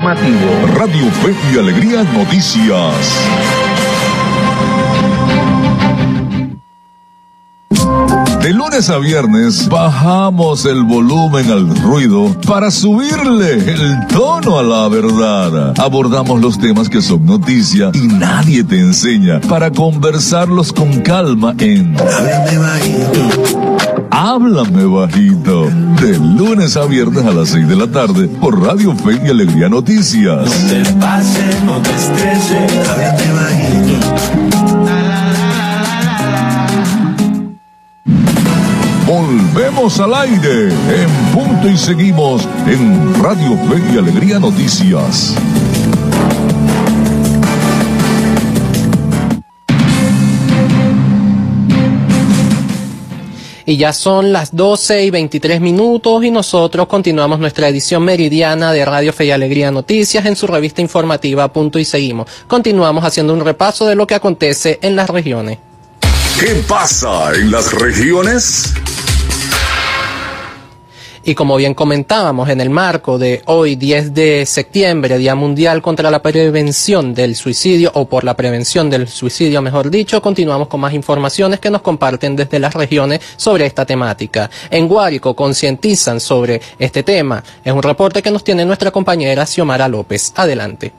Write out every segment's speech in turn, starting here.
informativo. Radio Fe y Alegría Noticias. De lunes a viernes bajamos el volumen al ruido para subirle el tono a la verdad. Abordamos los temas que son noticia y nadie te enseña para conversarlos con calma en Háblame bajito. Háblame Bajito. De lunes a viernes a las 6 de la tarde por Radio Fe y Alegría Noticias. No te pases, no te estreses. Háblame bajito. Volvemos al aire en punto y seguimos en Radio Fe y Alegría Noticias. Y ya son las 12:23 y nosotros continuamos nuestra edición meridiana de Radio Fe y Alegría Noticias en su revista informativa Punto y Seguimos. Continuamos haciendo un repaso de lo que acontece en las regiones. ¿Qué pasa en las regiones? Y como bien comentábamos, en el marco de hoy, 10 de septiembre, Día Mundial contra la Prevención del Suicidio, o por la prevención del suicidio, mejor dicho, continuamos con más informaciones que nos comparten desde las regiones sobre esta temática. En Guárico concientizan sobre este tema. Es un reporte que nos tiene nuestra compañera Xiomara López. Adelante.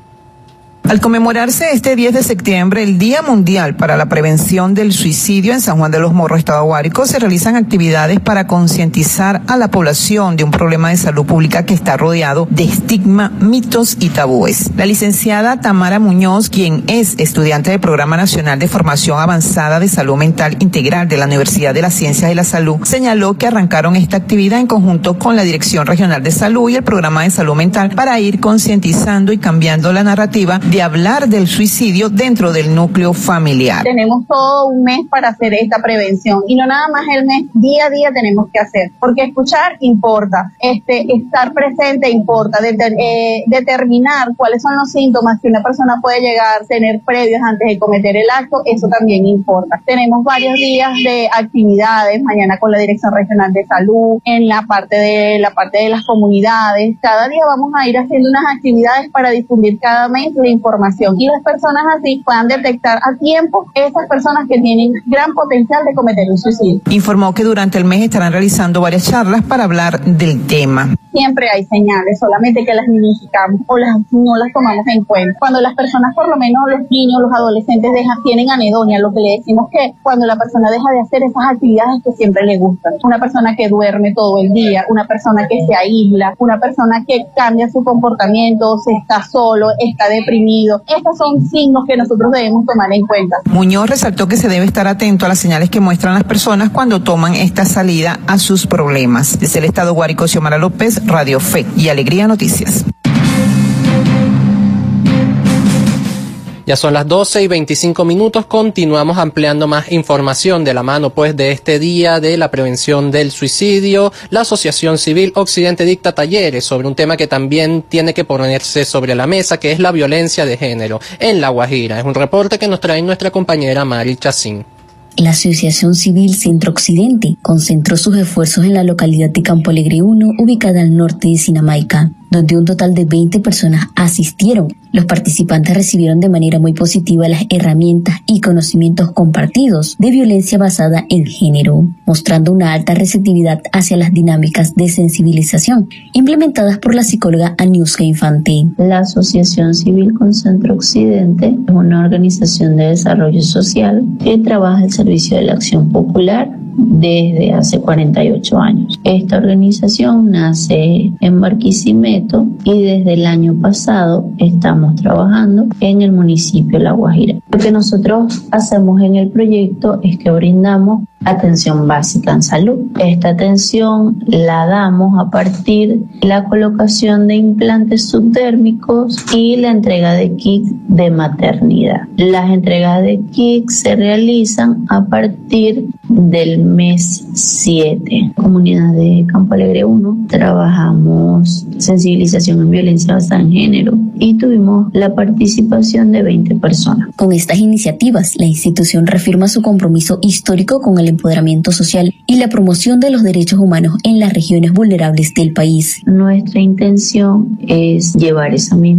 Al conmemorarse este 10 de septiembre, el Día Mundial para la Prevención del Suicidio en San Juan de los Morros, Estado Guárico, se realizan actividades para concientizar a la población de un problema de salud pública que está rodeado de estigma, mitos y tabúes. La licenciada Tamara Muñoz, quien es estudiante del Programa Nacional de Formación Avanzada de Salud Mental Integral de la Universidad de las Ciencias de la Salud, señaló que arrancaron esta actividad en conjunto con la Dirección Regional de Salud y el Programa de Salud Mental para ir concientizando y cambiando la narrativa de hablar del suicidio dentro del núcleo familiar. Tenemos todo un mes para hacer esta prevención y no nada más el mes, día a día tenemos que hacer, porque escuchar importa, estar presente importa, determinar cuáles son los síntomas que una persona puede llegar a tener previos antes de cometer el acto, eso también importa. Tenemos varios días de actividades, mañana con la Dirección Regional de Salud, en la parte de las comunidades, cada día vamos a ir haciendo unas actividades para difundir cada mes la información y las personas así puedan detectar a tiempo esas personas que tienen gran potencial de cometer un suicidio. Informó que durante el mes estarán realizando varias charlas para hablar del tema. Siempre hay señales, solamente que las minimizamos o no las tomamos en cuenta. Cuando las personas, por lo menos los niños, los adolescentes, tienen anedonia, lo que le decimos que cuando la persona deja de hacer esas actividades que siempre le gustan. Una persona que duerme todo el día, una persona que se aísla, una persona que cambia su comportamiento, se está solo, está deprimido. Estos son signos que nosotros debemos tomar en cuenta. Muñoz resaltó que se debe estar atento a las señales que muestran las personas cuando toman esta salida a sus problemas. Desde el Estado Guárico, Xiomara López, Radio Fe y Alegría Noticias. Ya son las 12:25, continuamos ampliando más información de la mano pues de este día de la prevención del suicidio. La Asociación Civil Occidente dicta talleres sobre un tema que también tiene que ponerse sobre la mesa, que es la violencia de género en La Guajira. Es un reporte que nos trae nuestra compañera Mari Chacín. La Asociación Civil Centro Occidente concentró sus esfuerzos en la localidad de Campo Alegre 1, ubicada al norte de Sinamaica, donde un total de 20 personas asistieron. Los participantes recibieron de manera muy positiva las herramientas y conocimientos compartidos de violencia basada en género, mostrando una alta receptividad hacia las dinámicas de sensibilización implementadas por la psicóloga Aniuska Infante. La Asociación Civil con Centro Occidente es una organización de desarrollo social que trabaja al servicio de la acción popular desde hace 48 años. Esta organización nace en Barquisimeto y desde el año pasado estamos trabajando en el municipio de La Guajira. Lo que nosotros hacemos en el proyecto es que brindamos atención básica en salud. Esta atención la damos a partir de la colocación de implantes subdérmicos y la entrega de kits de maternidad. Las entregas de kits se realizan a partir del mes 7. Comunidad de Campo Alegre 1 trabajamos sensibilización en violencia basada en género y tuvimos la participación de 20 personas. Con estas iniciativas, la institución reafirma su compromiso histórico con el empoderamiento social y la promoción de los derechos humanos en las regiones vulnerables del país. Nuestra intención es llevar esa misma